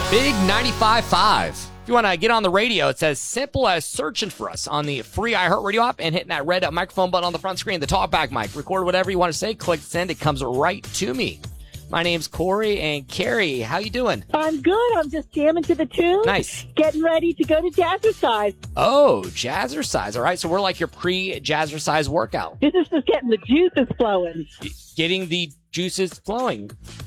Big 95.5. If you want to get on the radio, it's as simple as searching for us on the free iHeartRadio app and hitting that red microphone button on the front screen, the talkback mic. Record whatever you want to say, click send, it comes right to me. My name's Corey, and Carrie, how you doing? I'm good. I'm just jamming to the tune. Nice. Getting ready to go to Jazzercise. Oh, Jazzercise. All right, so we're like your pre-Jazzercise workout. This is just getting the juices flowing. Getting the juices flowing.